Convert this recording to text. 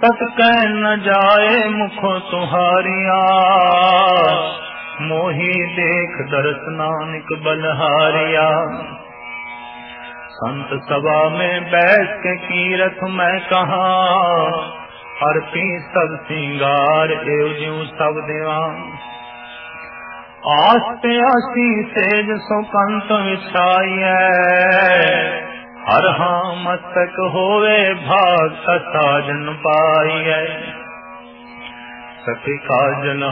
तत कह न जाए मुखो तुम्हारिया, मोही देख दर्श नानक बलहारिया। संत सभा में बैठ के कीरत मैं कहा, अर्पी सब सिंगार एव ज्यों सब दीवान। आस पे आसी सेज सो कंत विछाइए, हर हाँ मस्तक होवे भाग साजन पाइए। सखी काजल